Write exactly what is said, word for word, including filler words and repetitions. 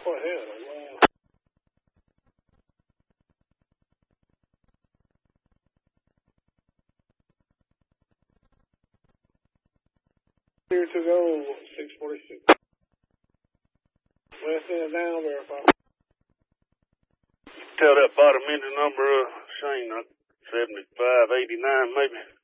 far ahead. Wow. Here to go, six forty-six. West end down, verify. Tell that bottom engine number, uh, Shane, uh, seventy-five eighty-nine maybe.